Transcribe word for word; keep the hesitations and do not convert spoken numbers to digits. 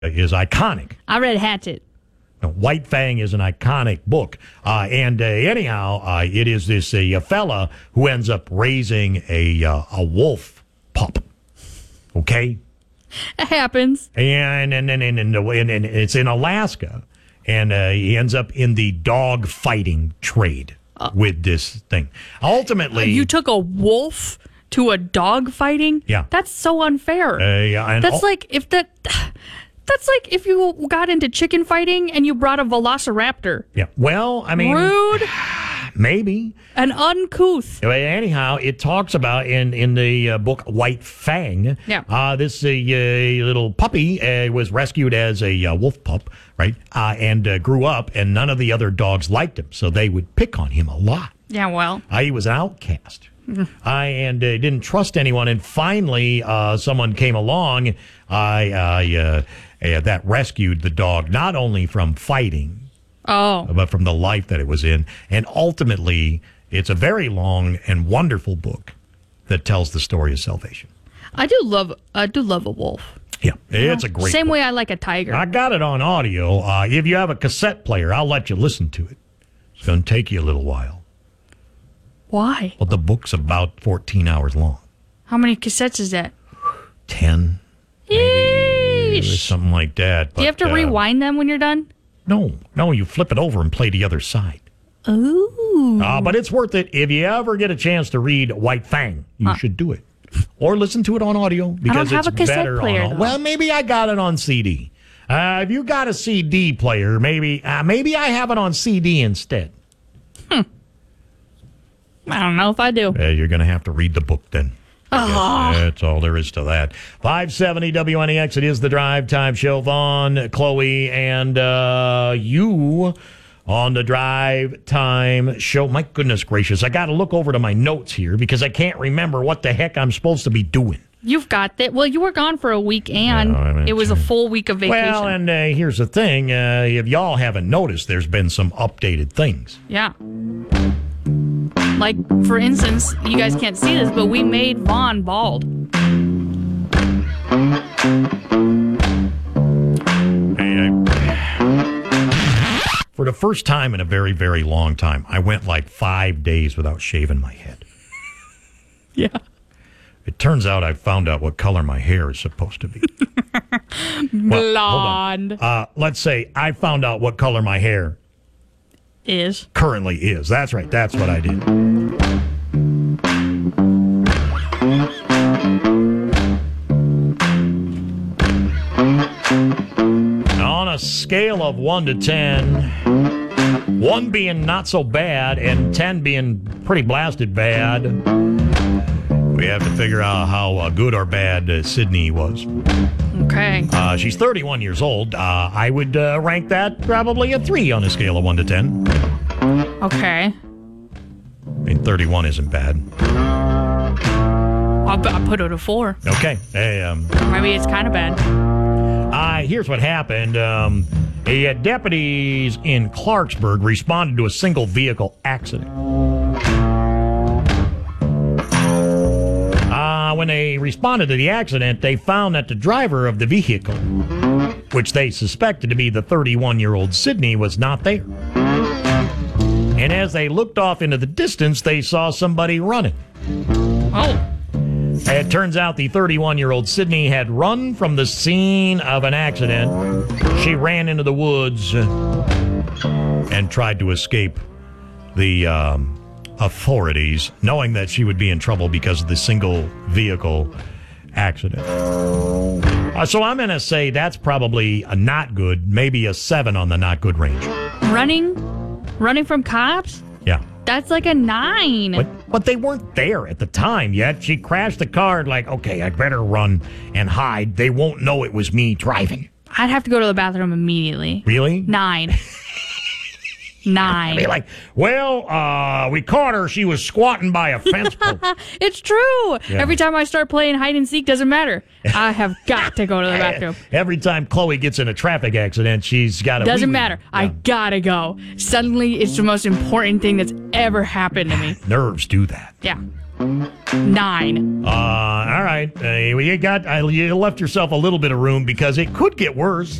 is iconic. I read Hatchet. Now, White Fang is an iconic book. Uh, and uh, anyhow, uh, it is this uh, a fella who ends up raising a uh, a wolf pup. Okay? It happens. And and and, and, and, and, and it's in Alaska. And uh, he ends up in the dog fighting trade uh, with this thing. Ultimately... You took a wolf to a dog fighting? Yeah. That's so unfair. Uh, yeah, and That's al- like if that... That's like if you got into chicken fighting and you brought a velociraptor. Yeah. Well, I mean... Rude. Maybe. And uncouth. Anyhow, it talks about in, in the uh, book White Fang, yeah. uh, this uh, little puppy uh, was rescued as a uh, wolf pup, right? Uh, and uh, grew up, and none of the other dogs liked him, so they would pick on him a lot. Yeah, well. Uh, he was an outcast. I and uh, didn't trust anyone, and finally, uh, someone came along. I uh, uh, uh, that rescued the dog not only from fighting, oh, but from the life that it was in, and ultimately, it's a very long and wonderful book that tells the story of salvation. I do love, I do love a wolf. Yeah, it's a great. Same book. way I like a tiger. I got it on audio. Uh, if you have a cassette player, I'll let you listen to it. It's going to take you a little while. Why? Well, the book's about fourteen hours long. How many cassettes is that? ten. Maybe, something like that. But, do you have to uh, rewind them when you're done? No, no, you flip it over and play the other side. Ooh. Uh, but it's worth it. If you ever get a chance to read White Fang, you huh. should do it. Or listen to it on audio because I don't have it's a cassette better player, on. though. Well, maybe I got it on C D. Uh, if you got a C D player, maybe uh, maybe I have it on C D instead. Hmm. I don't know if I do. Uh, you're going to have to read the book then. Oh. That's all there is to that. five seventy W N E X, it is the Drive Time Show. Vaughn, Chloe, and uh, you on the Drive Time Show. My goodness gracious, I got to look over to my notes here because I can't remember what the heck I'm supposed to be doing. You've got that. Well, you were gone for a week, and No, I mean, it was a full week of vacation. Well, and uh, here's the thing. Uh, if y'all haven't noticed, there's been some updated things. Yeah. Like, for instance, you guys can't see this, but we made Vaughn bald. Hey, I, for the first time in a very, very long time, I went like five days without shaving my head. Yeah. It turns out I found out what color my hair is supposed to be. Well, blonde. Uh, let's say I found out what color my hair is. Currently is. That's right. That's what I did. On a scale of one to ten, one being not so bad and ten being pretty blasted bad, we have to figure out how uh, good or bad uh, Sydney was. Okay. Uh, she's thirty-one years old. Uh, I would uh, rank that probably a three on a scale of one to ten. Okay. I mean, thirty-one isn't bad. I'll, I'll put it a four. Okay. Hey, um, Maybe it's kind of bad. Uh, here's what happened. Um, a, uh, deputies in Clarksburg responded to a single vehicle accident. Uh, when they responded to the accident, they found that the driver of the vehicle, which they suspected to be the thirty-one-year-old Sydney, was not there. And as they looked off into the distance, they saw somebody running. Oh. It turns out the thirty-one-year-old Sydney had run from the scene of an accident. She ran into the woods and tried to escape the um, authorities, knowing that she would be in trouble because of the single vehicle accident. Uh, so I'm going to say that's probably a not good, maybe a seven on the not good range. Running? Running from cops? Yeah. That's like a nine. But, but they weren't there at the time yet. She crashed the car like, okay, I better run and hide. They won't know it was me driving. I'd have to go to the bathroom immediately. Really? Nine. Nine. I'd be like, well, uh, we caught her. She was squatting by a fence post. It's true. Yeah. Every time I start playing hide and seek, doesn't matter. I have got to go to the bathroom. Every time Chloe gets in a traffic accident, she's got to. Doesn't matter. Yeah. I gotta go. Suddenly, it's the most important thing that's ever happened to me. Nerves do that. Yeah. Nine. Uh, all right. Uh, you got uh, you left yourself a little bit of room because it could get worse.